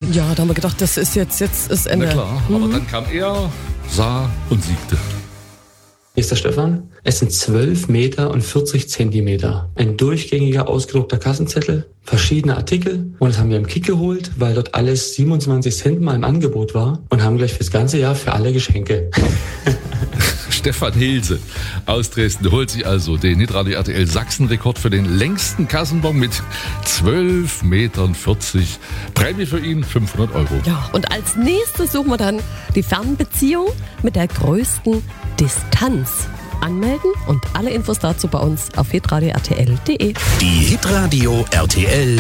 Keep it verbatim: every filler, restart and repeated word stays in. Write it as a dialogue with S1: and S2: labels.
S1: Ja, da haben wir gedacht, das ist jetzt, jetzt ist Ende.
S2: Na klar,
S1: mhm.
S2: aber dann kam er, sah und siegte.
S3: Hier ist der Stefan. Es sind zwölf Meter und vierzig Zentimeter. Ein durchgängiger, ausgedruckter Kassenzettel, verschiedene Artikel. Und das haben wir im Kick geholt, weil dort alles siebenundzwanzig Cent mal im Angebot war. Und haben gleich fürs ganze Jahr für alle Geschenke.
S2: Stefan Hilse aus Dresden holt sich also den Hitradio R T L Sachsen-Rekord für den längsten Kassenbon mit zwölf Metern vierzig. Prämie für ihn fünfhundert Euro.
S1: Ja, und als nächstes suchen wir dann die Fernbeziehung mit der größten Distanz. Anmelden und alle Infos dazu bei uns auf hitradio R T L punkt de.
S4: Die Hitradio R T L